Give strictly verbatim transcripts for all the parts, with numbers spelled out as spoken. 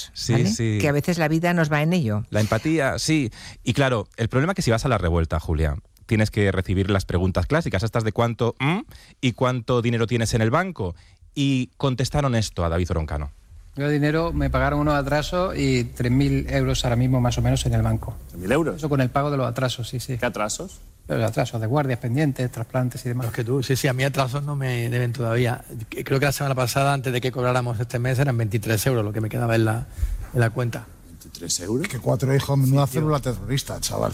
humanos, Sí, ¿vale? sí. Que a veces la vida nos va en ello. La empatía, sí. Y claro, el problema es que si vas a la revuelta, Julia, tienes que recibir las preguntas clásicas, estas de cuánto mm, y cuánto dinero tienes en el banco. Y contestaron esto a David Broncano. Yo dinero, me pagaron unos atrasos y tres mil euros ahora mismo más o menos en el banco. ¿tres mil euros? Eso con el pago de los atrasos, sí, sí. ¿Qué atrasos? Los atrasos de guardias pendientes, trasplantes y demás. Los que tú, sí, sí, a mí atrasos no me deben todavía. Creo que la semana pasada, antes de que cobráramos este mes, eran veintitrés euros lo que me quedaba en la, en la cuenta. ¿veintitrés euros? Que cuatro hijos, menuda célula terrorista, chaval.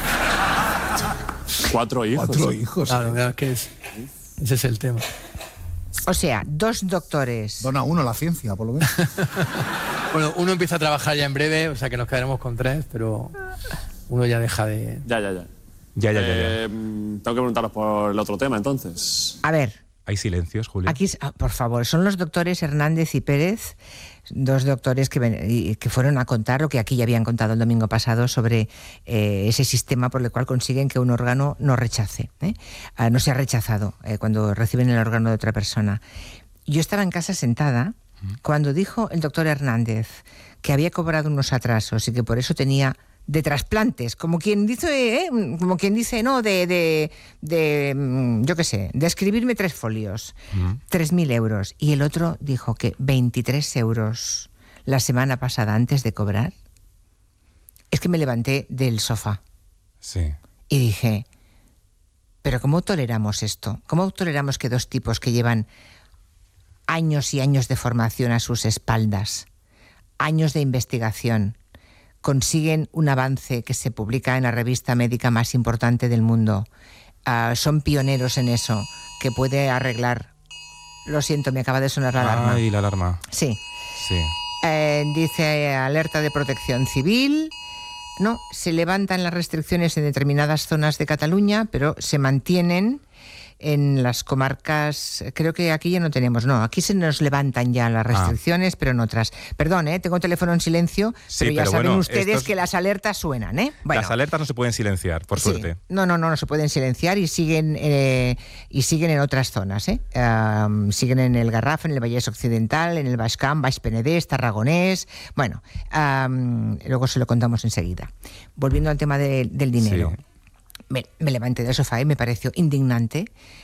Cuatro hijos. Cuatro sí. hijos. Claro, claro, es que es, ese es el tema. O sea, dos doctores. Dona uno la ciencia, por lo menos. Bueno, uno empieza a trabajar ya en breve, o sea que nos quedaremos con tres, pero uno ya deja de... Ya, ya, ya. Ya, ya, ya, ya. Eh, tengo que preguntaros por el otro tema, entonces. A ver, Hay silencios, Julia. aquí, ah, por favor, son los doctores Hernández y Pérez, dos doctores que, ven- y- que fueron a contar lo que aquí ya habían contado el domingo pasado sobre eh, ese sistema por el cual consiguen que un órgano no rechace, ¿eh? Ah, no sea rechazado eh, cuando reciben el órgano de otra persona. Yo estaba en casa sentada cuando dijo el doctor Hernández que había cobrado unos atrasos y que por eso tenía de trasplantes, como quien dice, ¿eh? como quien dice, no, de, de, de mm, yo qué sé, de escribirme tres folios, tres mil euros. Y el otro dijo que veintitrés euros la semana pasada antes de cobrar. Es que me levanté del sofá Sí. y dije, pero ¿cómo toleramos esto? ¿Cómo toleramos que dos tipos que llevan años y años de formación a sus espaldas, años de investigación, consiguen un avance que se publica en la revista médica más importante del mundo? Ah, son pioneros en eso, que puede arreglar... Lo siento, me acaba de sonar la alarma. Ay, la alarma. Sí. Sí. Eh, dice alerta de protección civil. No, se levantan las restricciones en determinadas zonas de Cataluña, pero se mantienen en las comarcas. Creo que aquí ya no tenemos, no, aquí se nos levantan ya las restricciones, ah. pero en otras. Perdón, ¿eh? Tengo el teléfono en silencio, Sí, pero ya pero saben bueno, ustedes estos... que las alertas suenan, ¿eh? Bueno, las alertas no se pueden silenciar, por sí. suerte. No, no, no, no se pueden silenciar y siguen eh, y siguen en otras zonas, ¿eh? Um, siguen en el Garraf, en el Vallès Occidental, en el Baix Camp, Baix Penedès, Tarragonés. Bueno, um, luego se lo contamos enseguida. Volviendo al tema de, del dinero. Sí. Me, me levanté del sofá y me pareció indignante.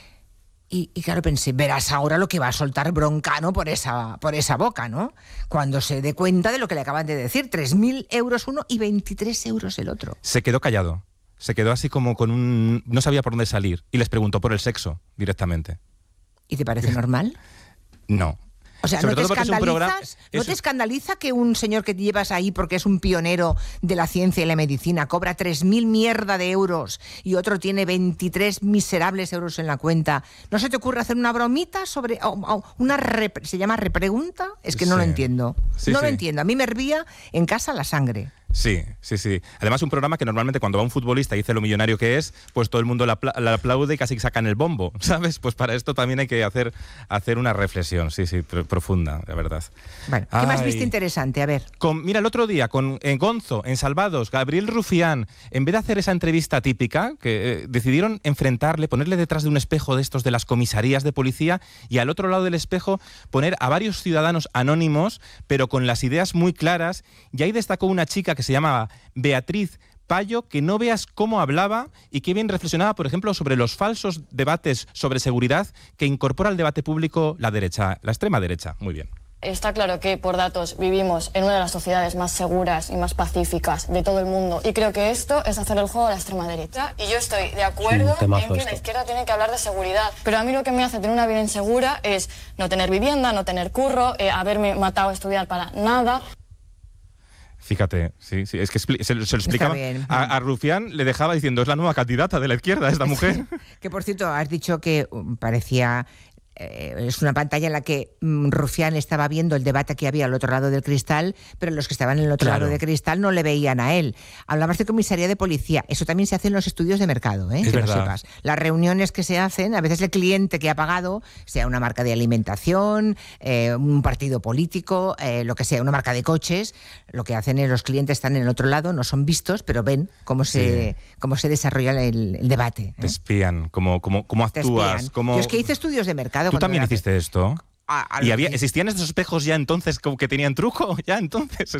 Y, y claro, pensé, verás ahora lo que va a soltar Broncano por esa, por esa boca, ¿no? Cuando se dé cuenta de lo que le acaban de decir, tres mil euros uno y veintitrés euros el otro. Se quedó callado. Se quedó así como con un... No sabía por dónde salir. Y les preguntó por el sexo, directamente. ¿Y te parece normal? No. O sea, Sobre ¿no te, todo porque es un programa- escandalizas, ¿no es- te escandaliza que un señor que llevas ahí porque es un pionero de la ciencia y la medicina cobra tres mil mierda de euros y otro tiene veintitrés miserables euros en la cuenta? ¿No se te ocurre hacer una bromita sobre o, o una rep- se llama repregunta? Es que no Sí. lo entiendo. Sí, no sí. lo entiendo. A mí me hervía en casa la sangre. Sí, sí, sí. Además, un programa que normalmente cuando va un futbolista y dice lo millonario que es, pues todo el mundo le apla- le aplaude y casi sacan el bombo, ¿sabes? Pues para esto también hay que hacer, hacer una reflexión, sí, sí, pr- profunda, la verdad. Bueno, ¿qué más Ay. viste interesante? A ver. Con, mira, el otro día, con en Gonzo, en Salvados, Gabriel Rufián, en vez de hacer esa entrevista típica, que eh, decidieron enfrentarle, ponerle detrás de un espejo de estos de las comisarías de policía y al otro lado del espejo poner a varios ciudadanos anónimos, pero con las ideas muy claras. Y ahí destacó una chica que se llamaba Beatriz Payo, que no veas cómo hablaba y qué bien reflexionaba, por ejemplo, sobre los falsos debates sobre seguridad que incorpora al debate público la derecha, la extrema derecha. Muy bien. Está claro que por datos vivimos en una de las sociedades más seguras y más pacíficas de todo el mundo y creo que esto es hacer el juego a la extrema derecha y yo estoy de acuerdo en que esto. la izquierda tiene que hablar de seguridad, pero a mí lo que me hace tener una vida insegura es no tener vivienda, no tener curro, eh, haberme matado a estudiar para nada. Fíjate, sí, sí, es que expli- se, se lo explicaba. bien. A, a Rufián le dejaba diciendo, es la nueva candidata de la izquierda, esta mujer. Que por cierto, has dicho que um, parecía... Eh, es una pantalla en la que mm, Rufián estaba viendo el debate que había al otro lado del cristal, pero los que estaban en el otro Claro. lado del cristal no le veían a él. Hablabas de comisaría de policía. Eso también se hace en los estudios de mercado, ¿eh? Es que verdad. lo sepas. Las reuniones que se hacen, a veces el cliente que ha pagado, sea una marca de alimentación, eh, un partido político, eh, lo que sea, una marca de coches, lo que hacen es los clientes están en el otro lado, no son vistos, pero ven cómo se, cómo se desarrolla el, el debate. ¿eh? Te espían, cómo, cómo, cómo Te actúas. espían. Cómo... Yo es que hice estudios de mercado. ¿Tú cuando también era- hiciste esto? A- a ¿Y lo había, que- existían estos espejos ya entonces como que tenían truco? ¿Ya entonces?